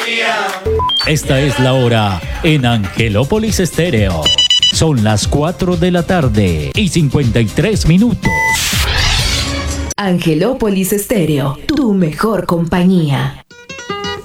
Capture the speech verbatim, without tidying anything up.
Esta es la hora en Angelópolis Estéreo. Son las cuatro de la tarde y cincuenta y tres minutos. Angelópolis Estéreo, tu mejor compañía.